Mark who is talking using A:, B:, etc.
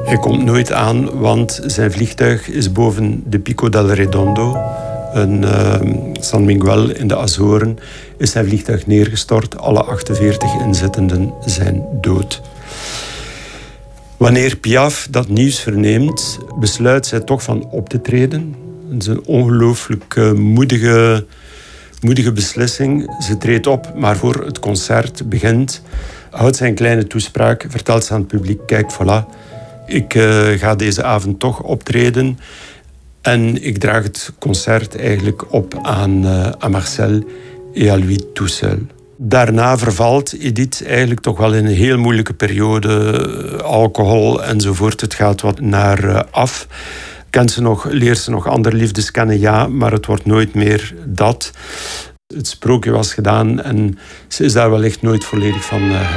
A: Hij komt nooit aan, want zijn vliegtuig is boven de Pico del Redondo, San Miguel in de Azoren, is zijn vliegtuig neergestort. Alle 48 inzittenden zijn dood. Wanneer Piaf dat nieuws verneemt, besluit zij toch van op te treden. Het is een ongelooflijk moedige beslissing. Ze treedt op, maar voor het concert begint, houdt zij een kleine toespraak, vertelt ze aan het publiek, kijk, voilà, ik ga deze avond toch optreden en ik draag het concert eigenlijk op aan Marcel et à lui tout seul. Daarna vervalt Edith eigenlijk toch wel in een heel moeilijke periode, alcohol enzovoort. Het gaat wat naar af. Leert ze nog andere liefdes kennen? Ja, maar het wordt nooit meer dat. Het sprookje was gedaan en ze is daar wellicht nooit volledig van hersteld.